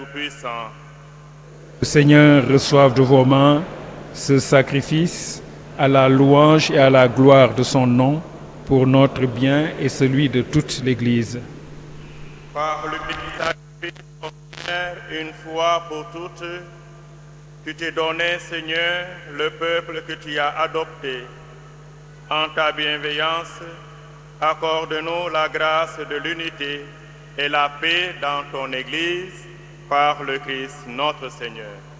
Tout-Puissant. Le Seigneur reçoive de vos mains ce sacrifice à la louange et à la gloire de son nom pour notre bien et celui de toute l'Église. Par le message ordinaire, une fois pour toutes, tu t'es donné, Seigneur, le peuple que tu as adopté. En ta bienveillance, accorde-nous la grâce de l'unité et la paix dans ton Église, par le Christ notre Seigneur.